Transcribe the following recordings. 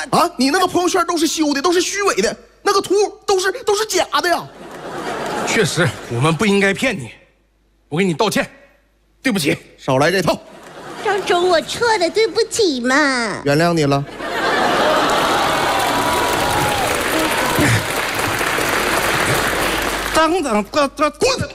啊，你那个朋友圈都是修的，都是虚伪的，那个图都是假的呀。 确实，我们不应该骗你，我给你道歉，对不起。 少来这套。 张总，我错了，对不起嘛。 原谅你了。滚！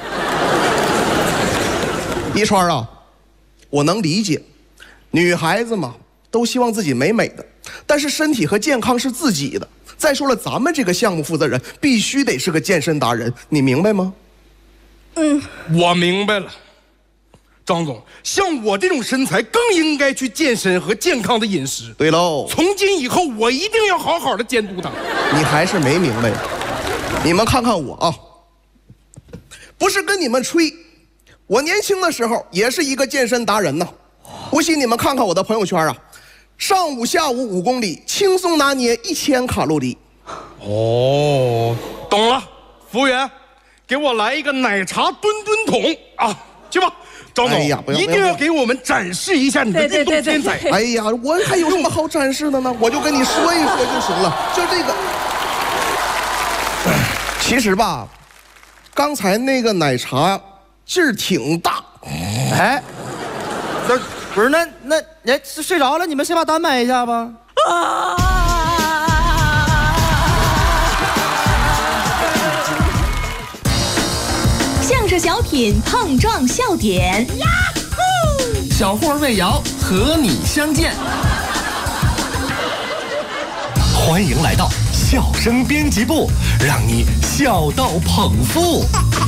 一川啊，我能理解，女孩子嘛，都希望自己美美的，但是身体和健康是自己的。再说了，咱们这个项目负责人必须得是个健身达人，你明白吗？ 我明白了。张总，像我这种身材更应该去健身和健康的饮食。 对喽， 从今以后我一定要好好的监督他。 你还是没明白。你们看看我啊，不是跟你们吹，我年轻的时候也是一个健身达人呐。不信你们看看我的朋友圈啊，上午下午5公里，轻松拿捏1000卡路里。 哦，懂了。服务员，给我来一个奶茶吨桶啊，去吧。张总，一定要给我们展示一下你的运动天才。 哎呀，我还有什么好展示的呢？我就跟你说一说就行了。就这个，其实吧，刚才那个奶茶劲儿挺大。 哎，不是那睡着了，你们先把单买一下吧。 相声小品碰撞笑点， 小霍魏瑶和你相见。欢迎来到笑声编辑部，让你笑到捧腹。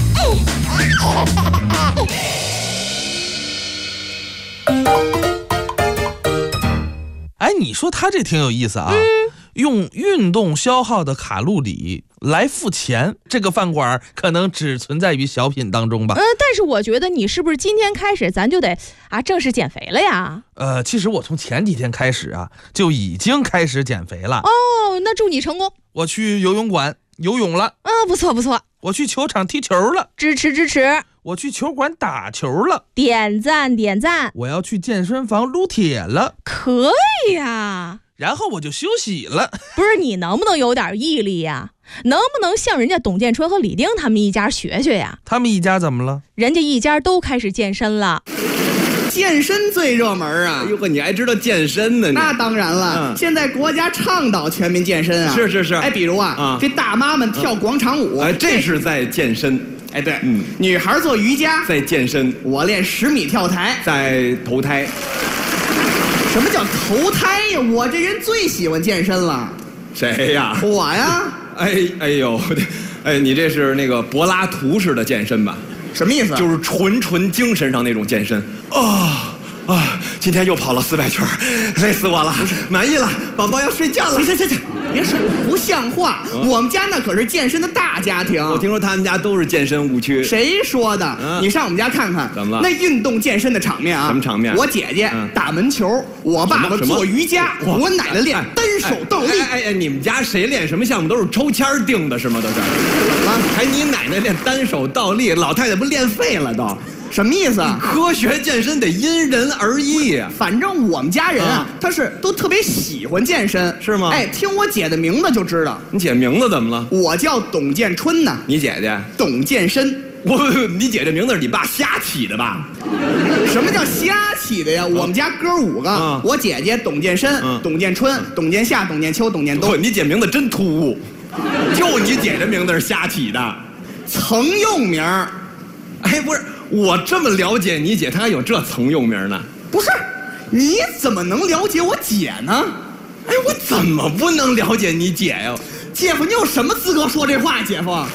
哎，你说他这挺有意思啊，用运动消耗的卡路里来付钱，这个饭馆可能只存在于小品当中吧。 但是我觉得你是不是今天开始咱就得正式减肥了呀？ 其实我从前几天开始啊，就已经开始减肥了。 哦，那祝你成功。 我去游泳馆游泳了。 不错不错。 我去球场踢球了。 支持支持。 我去球馆打球了。 点赞点赞。 我要去健身房撸铁了。 可以呀。 然后我就休息了。 不是，你能不能有点毅力呀？能不能向人家董建春和李丁他们一家学学呀？ 他们一家怎么了？ 人家一家都开始健身了。 健身最热门啊！ 哎呦呵，你还知道健身呢？ 那当然了，现在国家倡导全民健身啊！ 是。 哎，比如这大妈们跳广场舞， 这是在健身。 哎，对，女孩做瑜伽在健身， 我练10米跳台在投胎。 什么叫投胎呀？我这人最喜欢健身了。 谁呀？ 我呀。 哎呦，你这是那个柏拉图式的健身吧？ 什么意思？ 就是纯精神上那种健身。今天又跑了400圈，累死我了，满意了，宝宝要睡觉了。 行，别说不像话。我们家那可是健身的大家庭。 我听说他们家都是健身误区。 谁说的？你上我们家看看。 怎么了？ 那运动健身的场面啊！ 什么场面？ 我姐姐打门球，我爸爸做瑜伽，我奶奶练单手倒立。 哎，你们家谁练什么项目都是抽签定的是吗？都是。还你奶奶练单手倒立，老太太不练废了都？ 什么意思啊？ 科学健身得因人而异啊。 反正我们家人他是都特别喜欢健身， 是吗？ 哎，听我姐的名字就知道。 你姐名字怎么了？ 我叫董建春呢。 你姐姐？ 董健身。 你姐这名字是你爸瞎起的吧？ 什么叫瞎起的呀？我们家哥5个，我姐姐董健身、董建春、董建夏、董建秋、董建东。 你姐名字真突兀，就你姐这名字是瞎起的， 曾用名。 哎，不是。我这么了解你姐，她还有这曾用名呢？ 不是，你怎么能了解我姐呢？ 哎，我怎么不能了解你姐呀？ 姐夫，你有什么资格说这话？姐夫，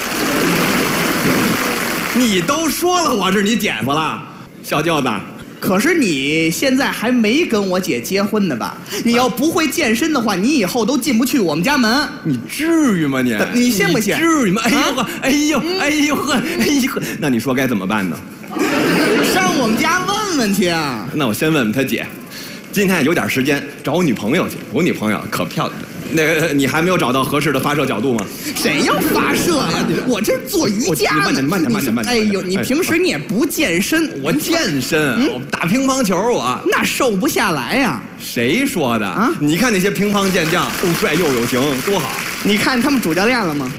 你都说了我是你姐夫了，小舅子。 可是你现在还没跟我姐结婚呢吧？你要不会健身的话，你以后都进不去我们家门。 你至于吗你？ 你信不信？ 至于吗？哎呦呵，那你说该怎么办呢？ 上我们家问问去啊。 那我先问问他姐，今天有点时间找我女朋友去，我女朋友可漂亮了。 那个你还没有找到合适的发射角度吗？ 谁要发射呀？我这做瑜伽呢。 慢点。 哎呦，你平时你也不健身， 我健身，我打乒乓球我那瘦不下来呀。 谁说的啊？你看那些乒乓健将，又帅又有型，多好！ 你看他们主教练了吗？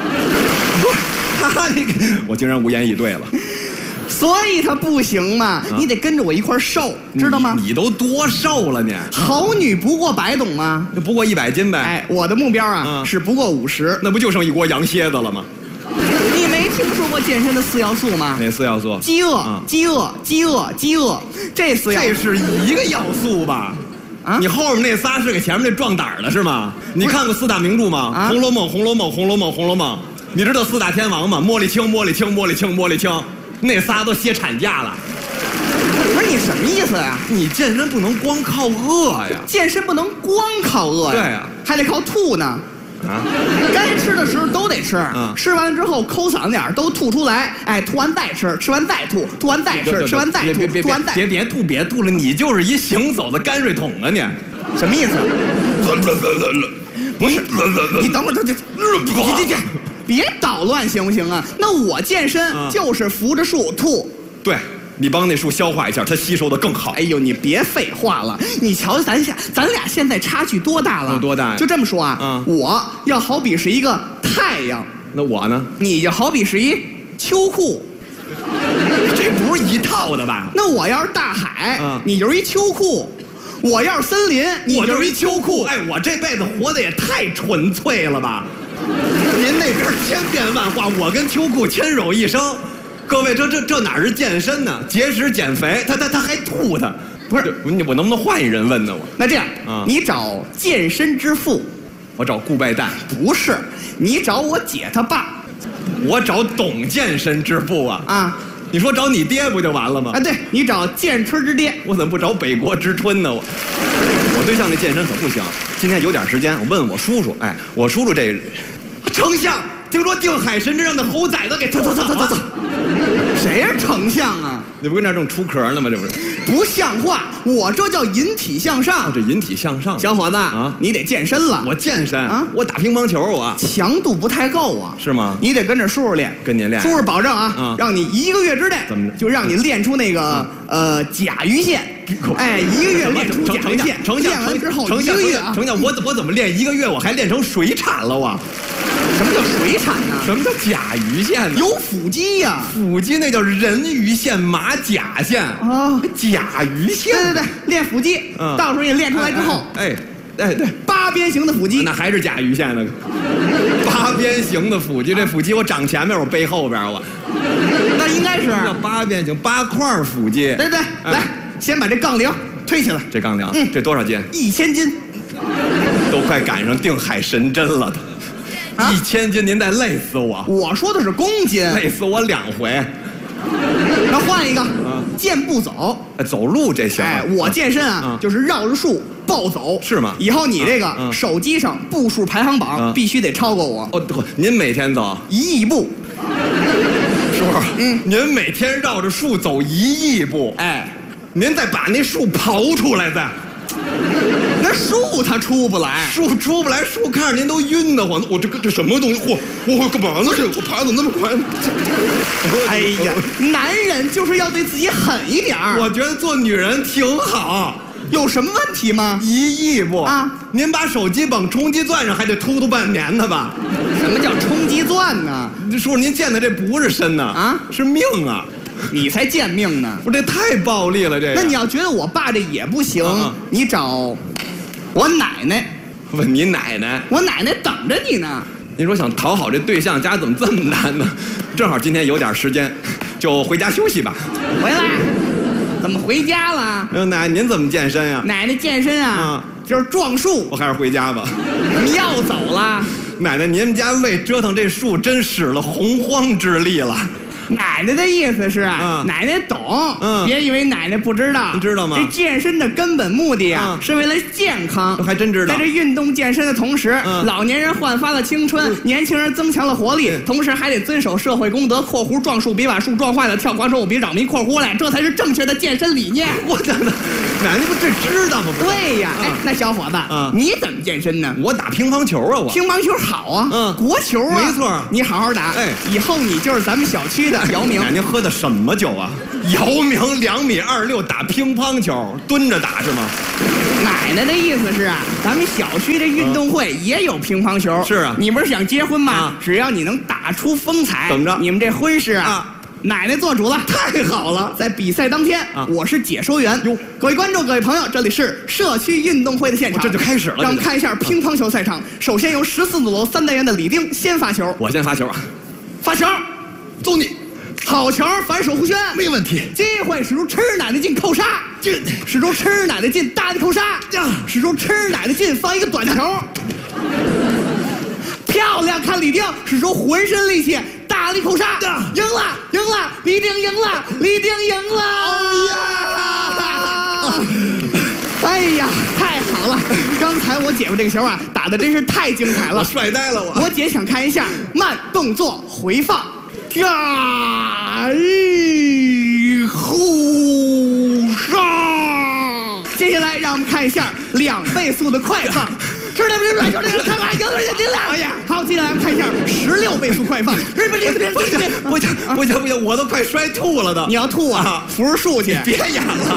我竟然无言以对了。 所以他不行嘛，你得跟着我一块瘦，知道吗？ 你都多瘦了你？ 好女不过百，懂吗？ 就不过100斤呗。 哎，我的目标啊是不过50， 那不就剩一锅羊蝎子了吗？ 你没听说过健身的4要素吗？ 哪4要素？ 饥饿，饥饿，饥饿，饥饿，这4要素。 这是一个要素吧？啊，你后面那仨是给前面那壮胆的是吗？你看过4大名著吗？红楼梦，红楼梦，红楼梦，红楼梦。你知道4大天王吗？茉莉青，茉莉青，茉莉青，茉莉青。那仨都歇产假了。 不是你什么意思呀？ 你健身不能光靠饿呀。 健身不能光靠饿呀。 对呀， 还得靠吐呢。啊，该吃的时候都得吃，吃完了之后抠嗓子眼儿都吐出来，哎，吐完再吃，吃完再吐，吐完再吃，吃完再吐，吐完再别吐了，你就是一行走的泔水桶啊你！ 什么意思？不是，你等会儿，这。别捣乱行不行啊？那我健身就是扶着树吐， 对，你帮那树消化一下，它吸收的更好。 哎呦，你别废话了，你瞧咱俩现在差距多大了？ 有多大呀？ 就这么说啊，我要好比是一个太阳， 那我呢？ 你就好比是一秋裤， 这不是一套的吧？ 那我要是大海，你就是一秋裤。我要是森林， 我就是一秋裤。哎，我这辈子活得也太纯粹了吧！您那边千变万化，我跟秋裤牵手一生。各位，这哪是健身呢？节食减肥，他还吐他。不是，我能不能换一人问呢？我那这样，你找健身之父， 我找顾拜旦。 不是，你找我姐他爸。 我找懂健身之父啊！ 啊。 你说找你爹不就完了吗？ 啊，对，你找健春之爹。 我怎么不找北国之春呢？我对象那健身可不行。今天有点时间，我问我叔叔。哎，我叔叔这丞相，听说定海神针让那猴崽子给走。 谁是丞相啊？ 你不跟这儿正出壳呢吗？这不是不像话！我这叫引体向上。 这引体向上， 小伙子啊，你得健身了。 我健身啊，我打乒乓球我强度不太够啊。 是吗？ 你得跟着叔叔练， 跟您练。 叔叔保证啊，让你1个月之内怎么就让你练出那个甲鱼线。哎，1个月练出甲鱼线。练完之后1个月啊， 丞相，我怎么练1个月我还练成水产了我？ 什么叫水产呢？ 什么叫甲鱼线呢？ 有腹肌呀， 腹肌那叫人鱼线、马甲线啊，甲鱼线。 对，练腹肌，到时候你练出来之后， 哎，对 ，8边形的腹肌， 那还是甲鱼线呢。8边形的腹肌，这腹肌我长前面，我背后边我。 那应该是叫8边形，8块腹肌。 对，来，先把这杠铃推起来。 这杠铃，这多少斤 ？1000斤， 都快赶上定海神针了都。1000斤，您得累死我！ 我说的是公斤， 累死我2回。 那换一个，健步走， 走路这行。 哎，我健身啊，就是绕着树暴走， 是吗？ 以后你这个手机上步数排行榜必须得超过我。 哦，您每天走 1亿步， 叔叔，您每天绕着树走1亿步， 哎， 您再把那树刨出来再。 那树它出不来， 树出不来，树看着您都晕得慌。我这什么东西？我干嘛呢？我爬怎么那么快？ 哎呀，男人就是要对自己狠一点儿。 我觉得做女人挺好， 有什么问题吗 ？1亿步啊！ 您把手机绑冲击钻上，还得突半年呢吧？ 什么叫冲击钻呢？ 叔叔，您见的这不是身呢， 啊， 是命啊！ 你才贱命呢！ 不，这太暴力了，这个。 那你要觉得我爸这也不行，你找我奶奶。 问你奶奶？ 我奶奶等着你呢。 您说想讨好这对象家怎么这么难呢？正好今天有点时间，就回家休息吧。 回来？怎么回家了？ 奶奶，您怎么健身呀？ 奶奶健身啊，就是撞树。 我还是回家吧。 你要走了？ 奶奶，您们家为折腾这树真使了洪荒之力了。 奶奶的意思是，奶奶懂，别以为奶奶不知道。 你知道吗？ 这健身的根本目的啊，是为了健康。 还真知道。 在这运动健身的同时，老年人焕发了青春，年轻人增强了活力，同时还得遵守社会公德（括弧撞树别把树撞坏了，跳广场舞别扰民）（括弧来），这才是正确的健身理念。 我真的， 奶奶不这知道吗？ 对呀，哎，那小伙子，你怎么健身呢？ 我打乒乓球啊，我乒乓球好啊，国球啊， 没错， 你好好打，哎，以后你就是咱们小区的姚明。 您喝的什么酒啊？姚明2.26米打乒乓球，蹲着打是吗？ 奶奶的意思是啊，咱们小区的运动会也有乒乓球。 是啊， 你不是想结婚吗？只要你能打出风采， 怎么着？ 你们这婚事啊。奶奶做主了， 太好了！ 在比赛当天我是解说员。各位观众，各位朋友，这里是社区运动会的现场， 这就开始了。 让我们看一下乒乓球赛场。首先由14组3单元的李丁先发球， 我先发球啊！ 发球， 走你！ 好球，反手弧旋， 没问题。 机会使出吃奶奶劲扣杀，使出吃奶奶劲大力扣杀，使出吃奶奶劲放一个短球。漂亮，看李丁使出浑身力气大力扣杀，赢了，赢了，李丁赢了，李丁赢了！哎呀，太好了！刚才我姐夫这个球啊，打的真是太精彩了， 我帅呆了我。 我姐想看一下慢动作回放，呼上。接下来让我们看一下2倍速的快放。是的，不是看看有点进来呀！好，接下来我们看一下16倍速快放。 不行，我都快摔吐了都。 你要吐啊？扶着树去， 别演了。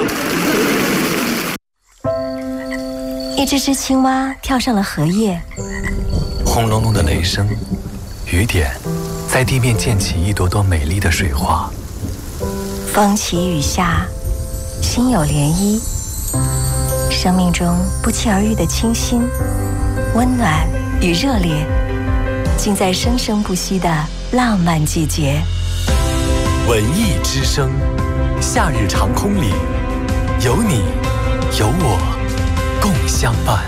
一只青蛙跳上了荷叶， 轰隆隆的雷声，雨点在地面溅起一朵朵美丽的水花。 风起雨下，心有涟漪。生命中不期而遇的清新、温暖与热烈，尽在生生不息的浪漫季节。 文艺之声，夏日长空里，有你，有我，共相伴。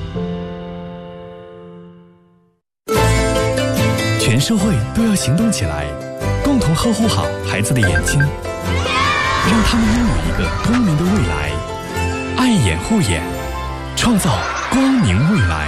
全社会都要行动起来，共同呵护好孩子的眼睛，让他们拥有一个光明的未来。爱眼护眼，创造光明未来。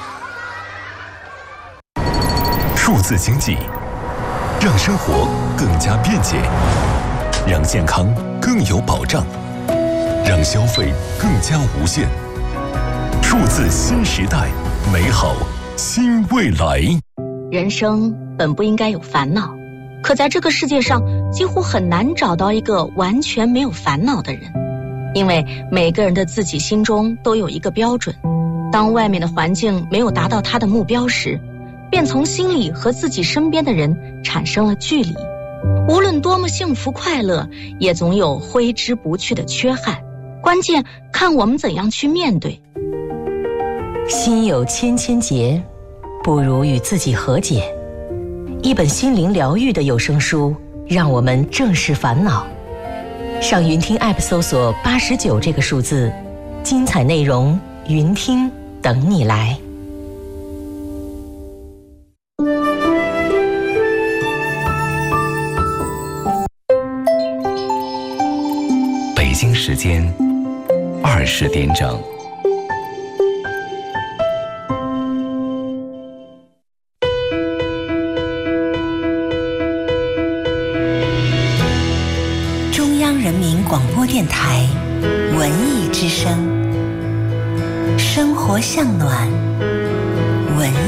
数字经济，让生活更加便捷，让健康更有保障，让消费更加无限。数字新时代，美好新未来。 人生本不应该有烦恼，可在这个世界上，几乎很难找到一个完全没有烦恼的人。因为每个人的自己心中都有一个标准，当外面的环境没有达到他的目标时，便从心里和自己身边的人产生了距离。无论多么幸福快乐，也总有挥之不去的缺憾，关键看我们怎样去面对。 心有千千结，不如与自己和解。一本心灵疗愈的有声书，让我们正视烦恼。上云听 App 搜索89这个数字，精彩内容云听等你来。 北京时间20点整。 人民广播电台文艺之声，生活向暖，文